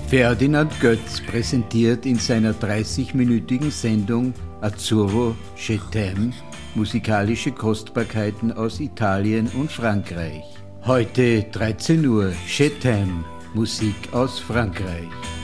Ferdinand Götz präsentiert in seiner 30-minütigen Sendung Azzurro Je t'aime musikalische Kostbarkeiten aus Italien und Frankreich. Heute 13 Uhr Je t'aime, Musik aus Frankreich.